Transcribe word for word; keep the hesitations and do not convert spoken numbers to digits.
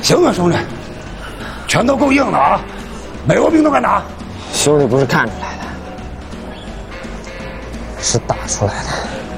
行啊，兄弟，拳头够硬的啊！美国兵都敢打。 兄弟不是看出来的，是打出来的。